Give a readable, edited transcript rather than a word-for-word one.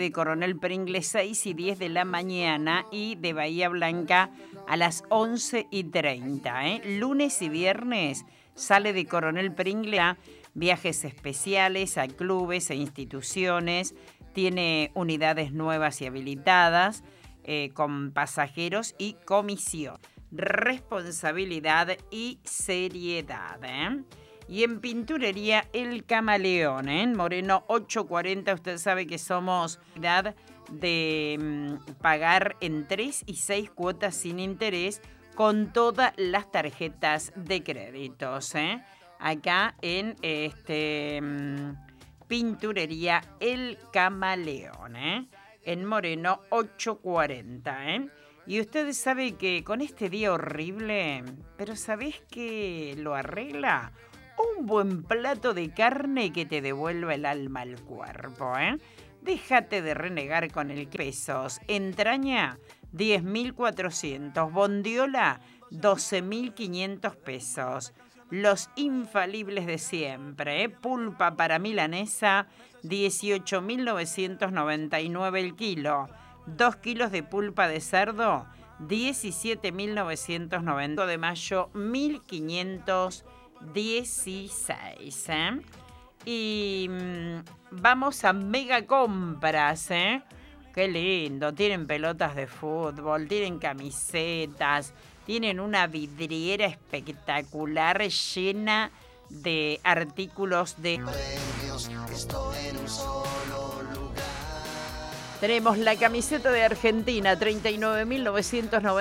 de Coronel Pringles 6 y 10 de la mañana y de Bahía Blanca a las 11:30. Lunes y viernes sale de Coronel Pringles a viajes especiales a clubes e instituciones. Tiene unidades nuevas y habilitadas con pasajeros y comisión. Responsabilidad y seriedad. Y en Pinturería El Camaleón, en Moreno 840, usted sabe que somos de pagar en 3 y 6 cuotas sin interés con todas las tarjetas de créditos. Acá en Pinturería El Camaleón, en Moreno 840. Y ustedes saben que con este día horrible, pero ¿sabés qué lo arregla? Un buen plato de carne que te devuelva el alma al cuerpo, Déjate de renegar con el pesos. Entraña, 10.400. Bondiola, 12.500 pesos. Los infalibles de siempre, Pulpa para milanesa, 18.999 el kilo. 2 kilos de pulpa de cerdo, 17.990. De mayo, 1.516. Y vamos a Mega Compras. Qué lindo. Tienen pelotas de fútbol, tienen camisetas, tienen una vidriera espectacular llena de artículos de premios. Estoy en un solo lugar. Tenemos la camiseta de Argentina, 39.990.